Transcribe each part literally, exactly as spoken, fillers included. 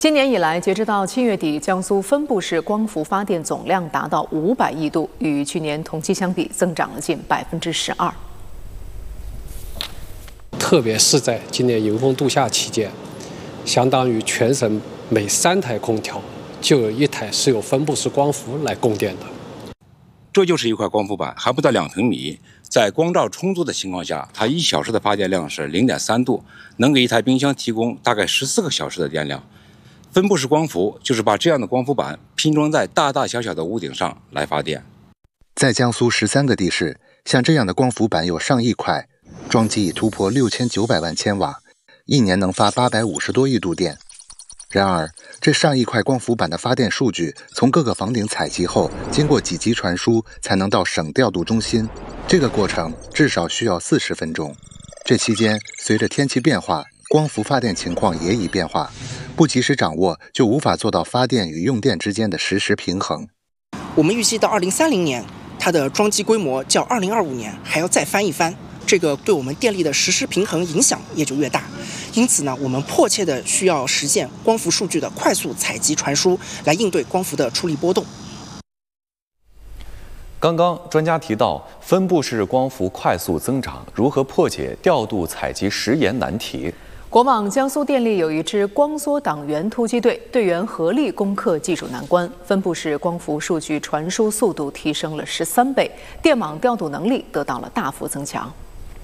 今年以来，截止到七月底，江苏分布式光伏发电总量达到五百亿度，与去年同期相比，增长了近百分之十二。 特别是在今年迎风度夏期间，相当于全省每三台空调就有一台是由分布式光伏来供电的。 这就是一块光伏板，还不到两平米，在光照充足的情况下，它一小时的发电量是 零点三度，能给一台冰箱提供大概十四个小时的电量。分布式光伏就是把这样的光伏板拼装在大大小小的屋顶上来发电。 在江苏十三个地市，像这样的光伏板有上亿块，装机已突破六千九百万千瓦，一年能发八百五十多亿度电。然而，这上亿块光伏板的发电数据从各个房顶采集后，经过几级传输才能到省调度中心，这个过程至少需要四十分钟。这期间，随着天气变化，光伏发电情况也已变化，不及时掌握就无法做到发电与用电之间的实时平衡。 我们预计到二零三零年，它的装机规模较二零二五年还要再翻一番，这个对我们电力的实时平衡影响也就越大。因此呢，我们迫切的需要实现光伏数据的快速采集传输，来应对光伏的出力波动。 刚刚专家提到分布式光伏快速增长，如何破解调度采集时延难题？ 国网江苏电力有一支光缩党员突击队，队员合力攻克技术难关，分布式光伏数据传输速度提升了十三倍，电网调度能力得到了大幅增强。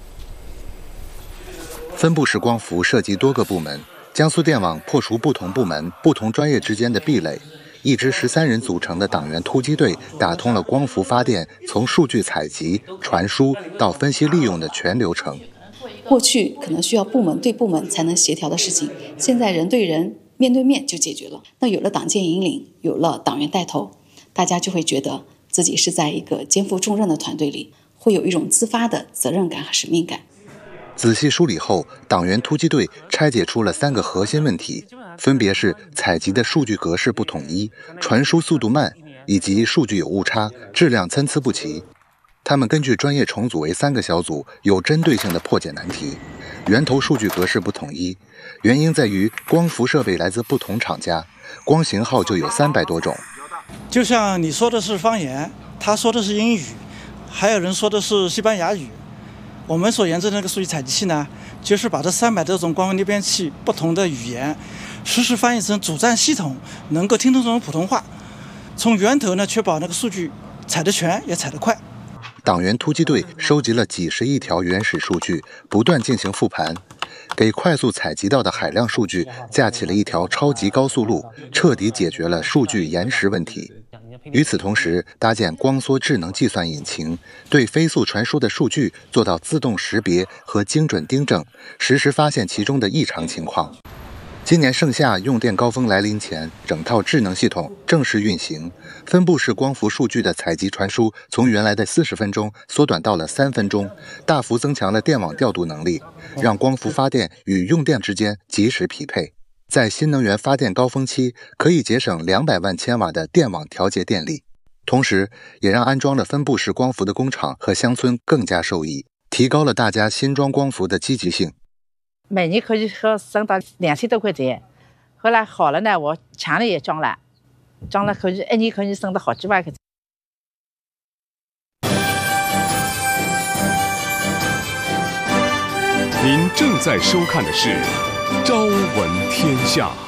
分布式光伏涉及多个部门，江苏电网破除不同部门、不同专业之间的壁垒，一支十三人组成的党员突击队打通了光伏发电从数据采集、传输到分析利用的全流程。 过去可能需要部门对部门才能协调的事情，现在人对人、面对面就解决了。那有了党建引领，有了党员带头，大家就会觉得自己是在一个肩负重任的团队里，会有一种自发的责任感和使命感。 仔细梳理后，党员突击队拆解出了三个核心问题，分别是采集的数据格式不统一、传输速度慢，以及数据有误差、质量参差不齐。他们根据专业重组为三个小组，有针对性的破解难题。源头数据格式不统一，原因在于光伏设备来自不同厂家，光型号就有三百多种。 就像你说的是方言，他说的是英语，还有人说的是西班牙语。我们所研制的那个数据采集器呢，就是把这三百多种光伏裂变器不同的语言实时翻译成主站系统能够听懂这种普通话，从源头呢确保那个数据采得全也采得快。 党员突击队收集了几十亿条原始数据，不断进行复盘，给快速采集到的海量数据架起了一条超级高速路，彻底解决了数据延时问题。与此同时，搭建光缩智能计算引擎，对飞速传输的数据做到自动识别和精准订正，实时发现其中的异常情况。今年盛夏用电高峰来临前，整套智能系统正式运行，分布式光伏数据的采集传输从原来的四十分钟缩短到了三分钟，大幅增强了电网调度能力，让光伏发电与用电之间及时匹配。在新能源发电高峰期，可以节省两百万千瓦的电网调节电力，同时也让安装了分布式光伏的工厂和乡村更加受益，提高了大家新装光伏的积极性。 每年可以省到两千多块钱，后来好了呢，我墙里也装了，装了可以一年可以省到好几万块钱。 您正在收看的是《朝闻天下》。